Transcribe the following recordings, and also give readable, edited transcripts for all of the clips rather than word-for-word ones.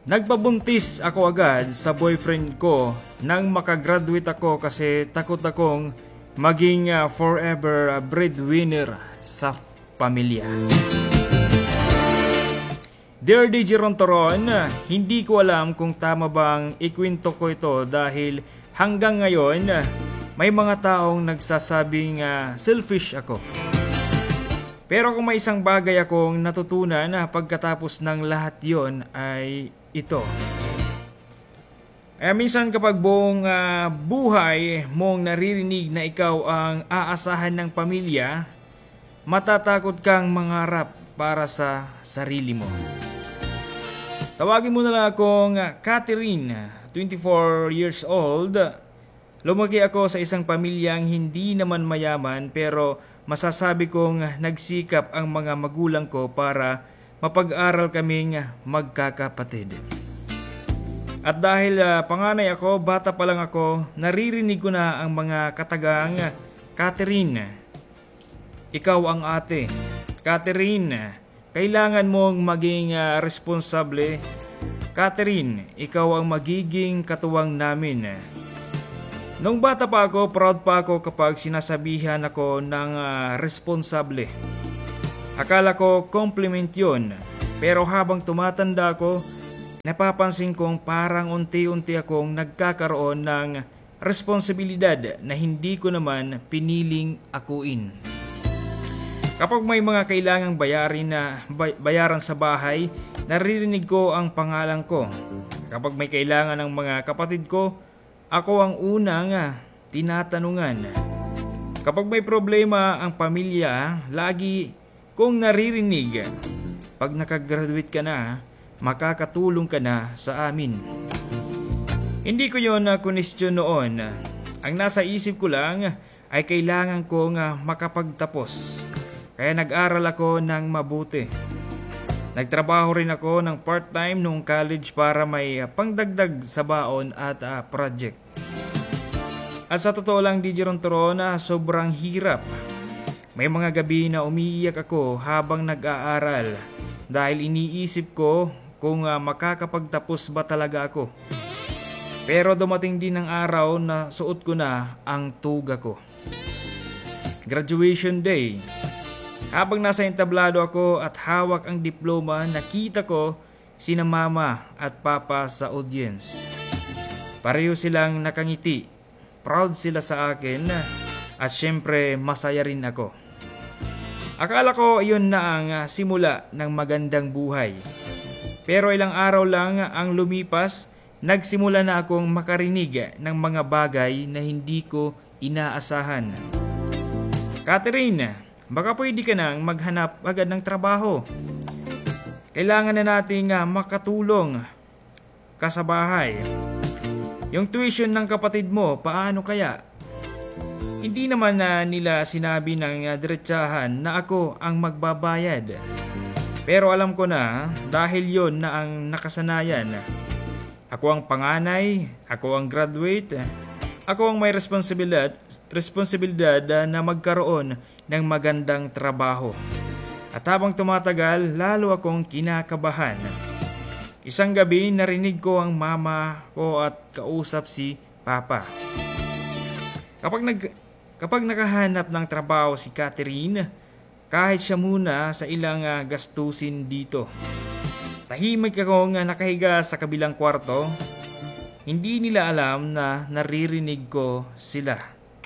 Nagpabuntis ako agad sa boyfriend ko nang makagraduate ako kasi takot akong maging forever breadwinner sa pamilya. Dear DJ Rontoron, hindi ko alam kung tama bang ikwento ko ito dahil hanggang ngayon may mga taong nagsasabing selfish ako. Pero kung may isang bagay akong natutunan pagkatapos ng lahat yon ay ito. Minsan kapag buong buhay mong naririnig na ikaw ang aasahan ng pamilya, matatakot kang mangarap para sa sarili mo. Tawagin mo na lang akong Catherine, 24 years old. Lumaki ako sa isang pamilyang hindi naman mayaman pero masasabi kong nagsikap ang mga magulang ko para mapag-aral kaming magkakapatid. At dahil panganay ako, bata pa lang ako, naririnig ko na ang mga katagang, Catherine, ikaw ang ate. Catherine, kailangan mong maging responsable. Catherine, ikaw ang magiging katuwang namin. Nung bata pa ako, proud pa ako kapag sinasabihan ako ng responsable. Akala ko compliment yun, pero habang tumatanda ako, napapansin kong parang unti-unti akong nagkakaroon ng responsibilidad na hindi ko naman piniling akuin. Kapag may mga kailangang bayaran sa bahay, naririnig ko ang pangalan ko. Kapag may kailangan ng mga kapatid ko, ako ang unang tinatanungan. Kapag may problema ang pamilya, lagi kung naririnig, pag nakagraduate ka na, makakatulong ka na sa amin. Hindi ko yon question noon. Ang nasa isip ko lang ay kailangan kong makapagtapos. Kaya nag-aral ako ng mabuti. Nagtrabaho rin ako ng part-time noong college para may pangdagdag sa baon at project. At sa totoo lang, DJ Rontoron, sobrang hirap. May mga gabi na umiiyak ako habang nag-aaral dahil iniisip ko kung makakapagtapos ba talaga ako. Pero dumating din ang araw na suot ko na ang tuga ko. Graduation day. Habang nasa entablado ako at hawak ang diploma, nakita ko sina mama at papa sa audience. Pareho silang nakangiti. Proud sila sa akin at syempre masaya rin ako. Akala ko iyon na ang simula ng magandang buhay. Pero ilang araw lang ang lumipas, nagsimula na akong makarinig ng mga bagay na hindi ko inaasahan. Catherine, baka pwede ka nang maghanap agad ng trabaho. Kailangan na nating makatulong ka sa bahay. Yung tuition ng kapatid mo, paano kaya? Hindi naman nila sinabi ng diretsahan na ako ang magbabayad. Pero alam ko na dahil yon na ang nakasanayan. Ako ang panganay, ako ang graduate, ako ang may responsibilidad na magkaroon ng magandang trabaho. At habang tumatagal, lalo akong kinakabahan. Isang gabi narinig ko ang mama ko at kausap si papa. Kapag nakahanap ng trabaho si Catherine, kahit siya muna sa ilang gastusin dito. Tahimik akong nakahiga sa kabilang kwarto. Hindi nila alam na naririnig ko sila.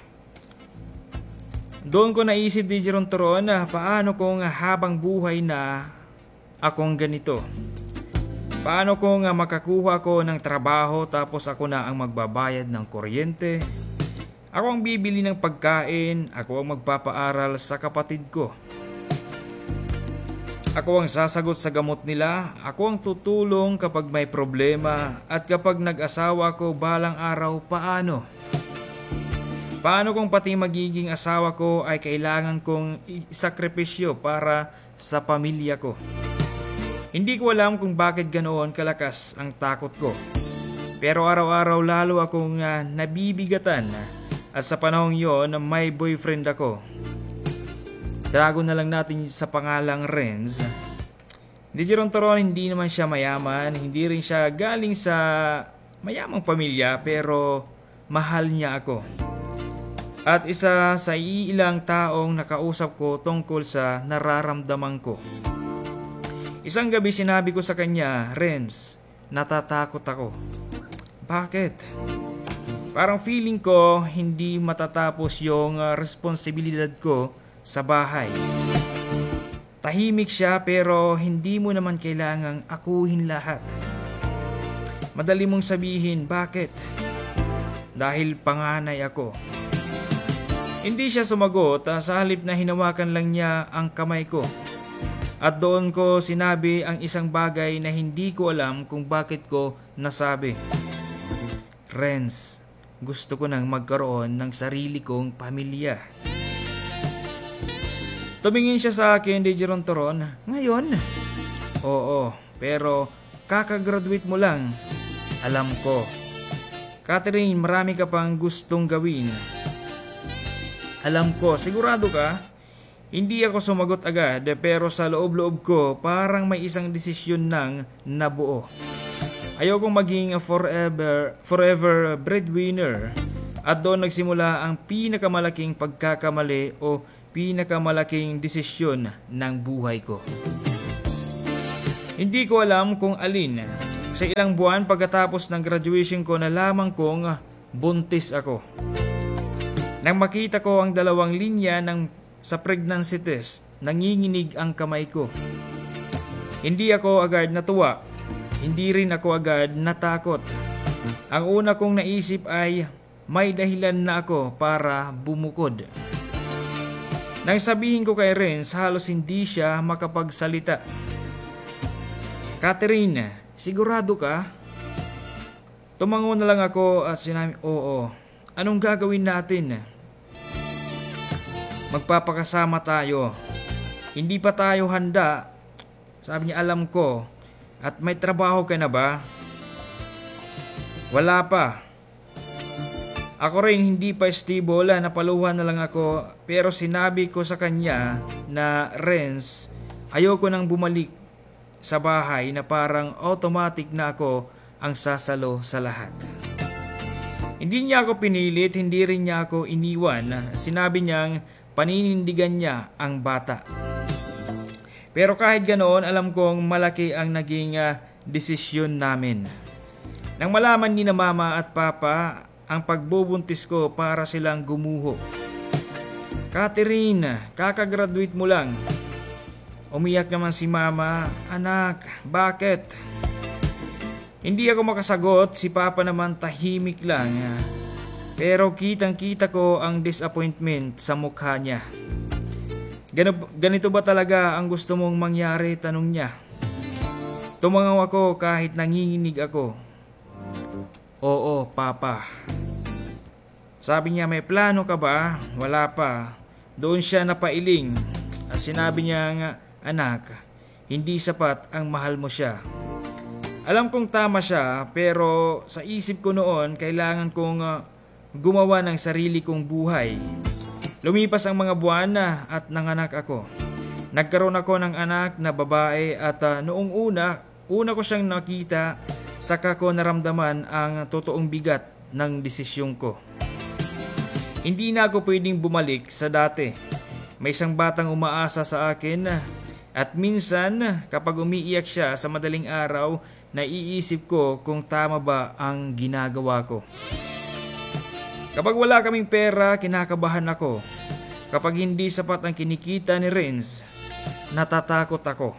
Doon ko naisip, DJ Rontoron, paano kung habang buhay na akong ganito? Paano kung makakuha ko ng trabaho tapos ako na ang magbabayad ng kuryente? Ako ang bibili ng pagkain, ako ang magpapaaral sa kapatid ko. Ako ang sasagot sa gamot nila, ako ang tutulong kapag may problema at kapag nag-asawa ko balang araw paano? Paano kung pati magiging asawa ko ay kailangan kong isakripisyo para sa pamilya ko? Hindi ko alam kung bakit ganoon kalakas ang takot ko. Pero araw-araw lalo akong nabibigatan at sa panahong yon may boyfriend ako. Tago na lang natin sa pangalang Renz. Di Jeron Toron, hindi naman siya mayaman, hindi rin siya galing sa mayamang pamilya, pero mahal niya ako. At isa sa iilang taong nakausap ko tungkol sa nararamdaman ko. Isang gabi sinabi ko sa kanya, Renz, natatakot ako. Bakit? Parang feeling ko hindi matatapos yung responsibilidad ko sa bahay. Tahimik siya pero hindi mo naman kailangang akuhin lahat. Madali mong sabihin, bakit? Dahil panganay ako. Hindi siya sumagot, sa halip na hinawakan lang niya ang kamay ko. At doon ko sinabi ang isang bagay na hindi ko alam kung bakit ko nasabi. Renz, gusto ko nang magkaroon ng sarili kong pamilya. Tumingin siya sa akin, di Jeron Toron. Ngayon? Oo, pero kakagraduate mo lang. Alam ko. Catherine, marami ka pang gustong gawin. Alam ko, sigurado ka? Hindi ako sumagot agad pero sa loob-loob ko parang may isang desisyon nang nabuo. Ayokong maging forever breadwinner at doon nagsimula ang pinakamalaking pagkakamali o pinakamalaking desisyon ng buhay ko. Hindi ko alam kung alin. Sa ilang buwan pagkatapos ng graduation ko nalaman kong buntis ako. Nang makita ko ang 2 linya sa pregnancy test, nanginginig ang kamay ko. Hindi ako agad natuwa. Hindi rin ako agad natakot. Ang una kong naisip ay may dahilan na ako para bumukod. Nang sabihin ko kay Renz, halos hindi siya makapagsalita. Catherine, sigurado ka? Tumango na lang ako at sinabi, oo. Anong gagawin natin? Magpapakasama tayo. Hindi pa tayo handa. Sabi niya, alam ko. At may trabaho ka na ba? Wala pa. Ako rin hindi pa stable, napaluhan na lang ako. Pero sinabi ko sa kanya na Renz, ayoko nang bumalik sa bahay na parang automatic na ako ang sasalo sa lahat. Hindi niya ako pinilit, hindi rin niya ako iniwan. Sinabi niyang paninindigan niya ang bata. Pero kahit ganoon, alam kong malaki ang naging desisyon namin. Nang malaman ni na mama at papa ang pagbubuntis ko para silang gumuho. Catherine, kakagraduate mo lang. Umiyak naman si mama, anak, bakit? Hindi ako makasagot, si papa naman tahimik lang. Pero kitang-kita ko ang disappointment sa mukha niya. Ganito ba talaga ang gusto mong mangyari? Tanong niya. Tumangaw ako kahit nanginginig ako. Oo, papa. Sabi niya, may plano ka ba? Wala pa. Doon siya napailing. At sinabi niya nga, anak, hindi sapat ang mahal mo siya. Alam kong tama siya, pero sa isip ko noon, kailangan kong gumawa ng sarili kong buhay. Lumipas ang mga buwan at nanganak ako. Nagkaroon ako ng anak na babae at noong una ko siyang nakita, saka ko naramdaman ang totoong bigat ng desisyon ko. Hindi na ako pwedeng bumalik sa dati. May isang batang umaasa sa akin at minsan kapag umiiyak siya sa madaling araw, naiisip ko kung tama ba ang ginagawa ko. Kapag wala kaming pera, kinakabahan ako. Kapag hindi sapat ang kinikita ni Renz, natatakot ako.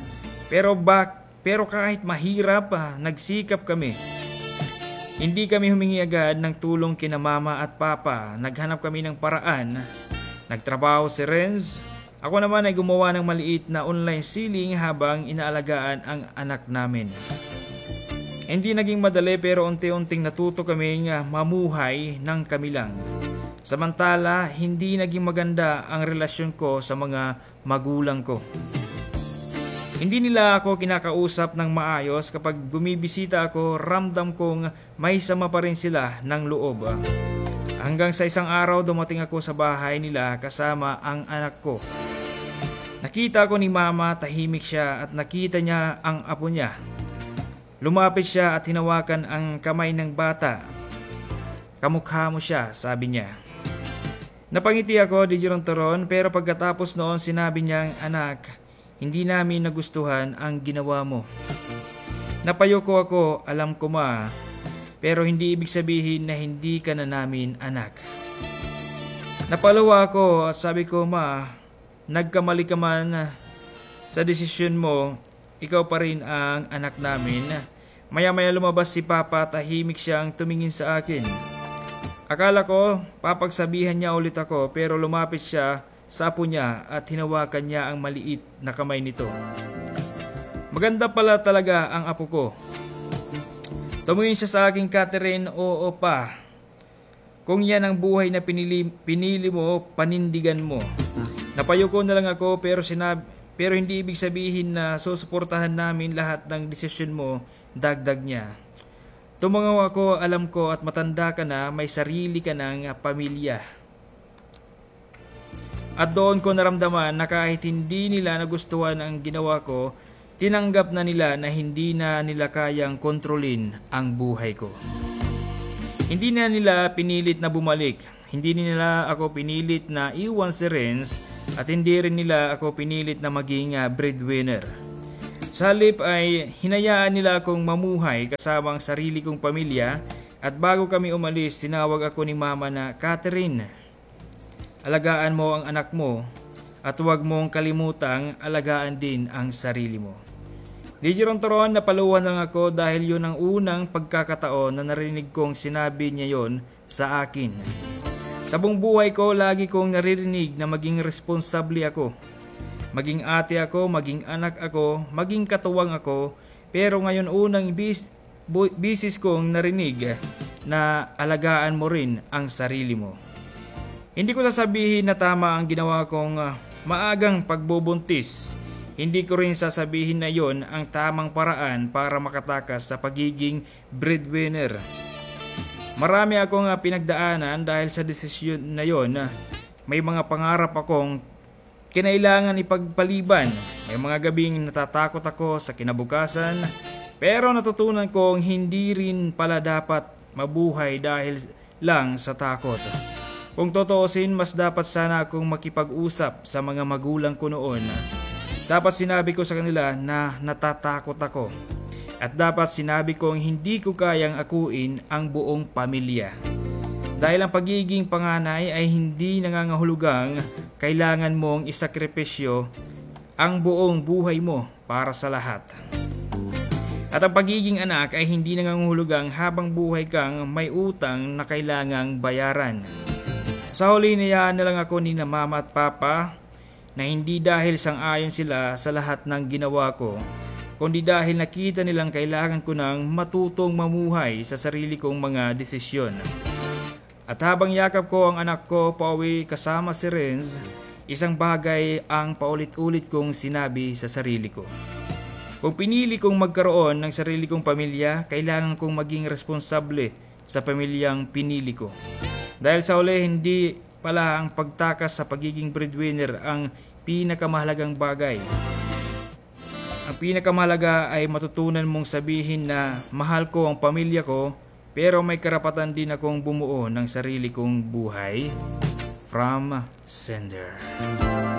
Pero kahit mahirap, nagsikap kami. Hindi kami humingi agad ng tulong kina mama at papa. Naghanap kami ng paraan. Nagtrabaho si Renz. Ako naman ay gumawa ng maliit na online selling habang inaalagaan ang anak namin. Hindi naging madali pero unti-unting natuto kaming mamuhay ng kami lang. Samantala, hindi naging maganda ang relasyon ko sa mga magulang ko. Hindi nila ako kinakausap ng maayos. Kapag bumibisita ako, ramdam kong may sama pa rin sila ng loob. Hanggang sa isang araw dumating ako sa bahay nila kasama ang anak ko. Nakita ko ni mama, tahimik siya at nakita niya ang apo niya. Lumapit siya at hinawakan ang kamay ng bata. Kamukha mo siya, sabi niya. Napangiti ako, Di Toron, pero pagkatapos noon sinabi niyang, anak, hindi namin nagustuhan ang ginawa mo. Napayoko ako, alam ko ma, pero hindi ibig sabihin na hindi ka na namin anak. Napaluwa ako at sabi ko, ma, nagkamali ka man sa desisyon mo, ikaw pa rin ang anak namin. Maya-maya lumabas si Papa, tahimik siyang tumingin sa akin. Akala ko papagsabihan niya ulit ako pero lumapit siya sa apo niya at hinawakan niya ang maliit na kamay nito. Maganda pala talaga ang apo ko. Tumingin siya sa akin, Catherine, oo pa. Kung yan ang buhay na pinili mo, panindigan mo. Napayuko na lang ako pero hindi ibig sabihin na susuportahan namin lahat ng desisyon mo, dagdag niya. Tumangaw ako, alam ko at matanda ka na, may sarili ka ng pamilya. At doon ko naramdaman na kahit hindi nila nagustuhan ang ginawa ko, tinanggap na nila na hindi na nila kayang kontrolin ang buhay ko. Hindi na nila pinilit na bumalik. Hindi nila ako pinilit na iwan si Renz at hindi rin nila ako pinilit na maging breadwinner. Sa halip ay hinayaan nila akong mamuhay kasama ang sarili kong pamilya at bago kami umalis, tinawag ako ni mama na, Catherine, alagaan mo ang anak mo at huwag mong kalimutang alagaan din ang sarili mo. Di Toron, napaluhan lang ako dahil yun ang unang pagkakataon na narinig kong sinabi niya yon sa akin. Sa buong buhay ko, lagi kong naririnig na maging responsable ako. Maging ate ako, maging anak ako, maging katuwang ako, pero ngayon unang bisis kong narinig na alagaan mo rin ang sarili mo. Hindi ko sasabihin na tama ang ginawa kong maagang pagbubuntis. Hindi ko rin sasabihin na yon ang tamang paraan para makatakas sa pagiging breadwinner. Marami akong pinagdaanan dahil sa desisyon na yon. May mga pangarap akong kinailangan ipagpaliban. May mga gabing natatakot ako sa kinabukasan, pero natutunan kong hindi rin pala dapat mabuhay dahil lang sa takot. Kung totoosin, mas dapat sana akong makipag-usap sa mga magulang ko noon. Dapat sinabi ko sa kanila na natatakot ako. At dapat sinabi kong hindi ko kayang akuin ang buong pamilya. Dahil ang pagiging panganay ay hindi nangangahulugang kailangan mong isakripisyo ang buong buhay mo para sa lahat. At ang pagiging anak ay hindi nangangahulugang habang buhay kang may utang na kailangang bayaran. Sa huli, niyaan na lang ako ni na mama at papa na hindi dahil sang-ayon sila sa lahat ng ginawa ko, kundi dahil nakita nilang kailangan ko nang matutong mamuhay sa sarili kong mga desisyon. At habang yakap ko ang anak ko pauwi kasama si Renz, isang bagay ang paulit-ulit kong sinabi sa sarili ko. Kung pinili kong magkaroon ng sarili kong pamilya, kailangan kong maging responsable sa pamilyang pinili ko. Dahil sa huli, hindi pala ang pagtakas sa pagiging breadwinner ang pinakamahalagang bagay. Ang pinakamahalaga ay matutunan mong sabihin na mahal ko ang pamilya ko, pero may karapatan din akong bumuo ng sarili kong buhay. From Sender.